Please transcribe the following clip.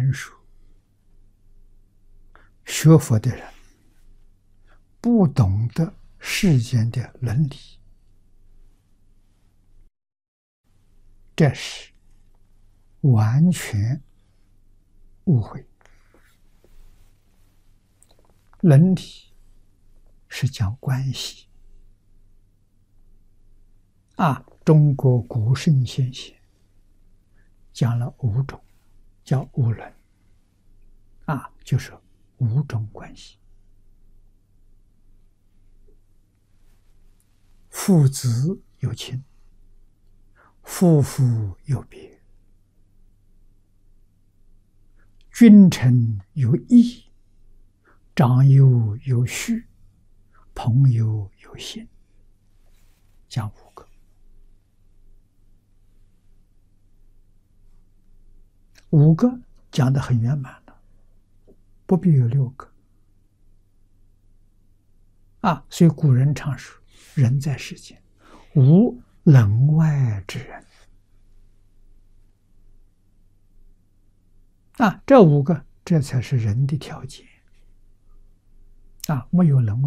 成熟学佛的人不懂得世间的伦理，这是完全误会。伦理是讲关系中国古圣先贤讲了5种，叫五伦就是5种关系。父子有亲，夫妇有别，君臣有义，长幼有序，朋友有信，讲5个。5个讲得很圆满了，不必有6个所以古人常说，人在世间无能外之人这5个，这才是人的条件没有能外